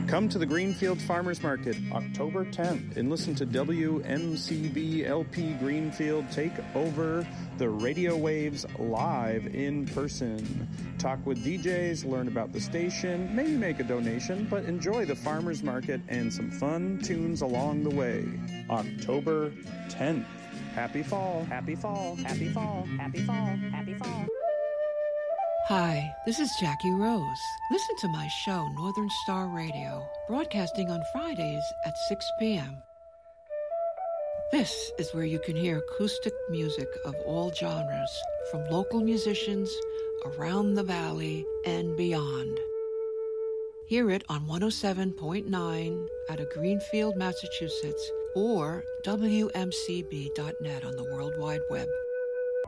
Come to the Greenfield Farmers Market October 10th and listen to WMCB LP Greenfield take over the radio waves live in person. Talk with DJs, learn about the station, maybe make a donation, but enjoy the farmers market and some fun tunes along the way. October 10th. Happy fall. Happy fall. Happy fall. Happy fall. Happy fall. Hi, this is Jackie Rose. Listen to my show, Northern Star Radio, broadcasting on Fridays at 6 p.m. This is where you can hear acoustic music of all genres, from local musicians around the valley and beyond. Hear it on 107.9 out of Greenfield, Massachusetts, or WMCB.net on the World Wide Web.